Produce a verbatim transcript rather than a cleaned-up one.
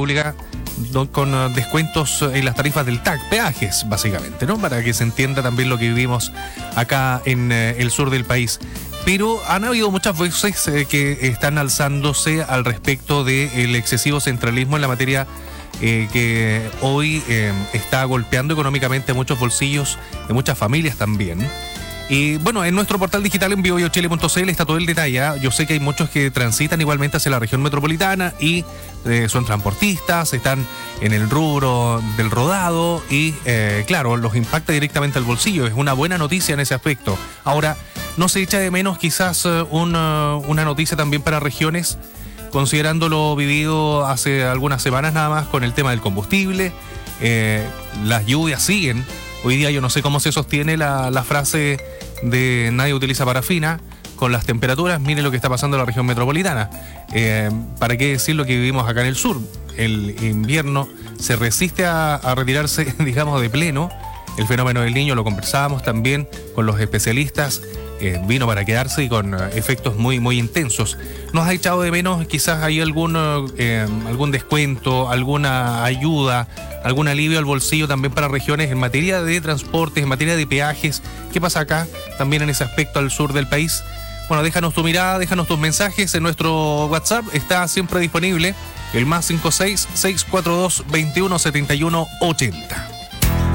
República do, con uh, descuentos en las tarifas del T A C, peajes básicamente, ¿no? Para que se entienda también lo que vivimos acá en uh, el sur del país. Pero han habido muchas voces eh, que están alzándose al respecto del excesivo centralismo en la materia eh, que hoy eh, está golpeando económicamente a muchos bolsillos de muchas familias también. Y bueno, en nuestro portal digital en vivo chile punto c l está todo el detalle, ¿eh? Yo sé que hay muchos que transitan igualmente hacia la región metropolitana y eh, son transportistas, están en el rubro del rodado y eh, claro, los impacta directamente al bolsillo. Es una buena noticia en ese aspecto. Ahora, no se echa de menos quizás una, una noticia también para regiones, considerando lo vivido hace algunas semanas nada más con el tema del combustible. Eh, las lluvias siguen. Hoy día yo no sé cómo se sostiene la, la frase de nadie utiliza parafina con las temperaturas. Mire lo que está pasando en la región metropolitana. Eh, ¿Para qué decir lo que vivimos acá en el sur? El invierno se resiste a, a retirarse, digamos, de pleno. El fenómeno del Niño lo conversábamos también con los especialistas. Eh, vino para quedarse y con uh, efectos muy muy intensos. ¿Nos ha echado de menos quizás hay algún, eh, algún descuento, alguna ayuda, algún alivio al bolsillo también para regiones en materia de transportes, en materia de peajes? ¿Qué pasa acá también en ese aspecto al sur del país? Bueno, déjanos tu mirada, déjanos tus mensajes en nuestro WhatsApp, está siempre disponible el más cinco seis, seis cuatro dos, veintiuno setenta y uno ochenta.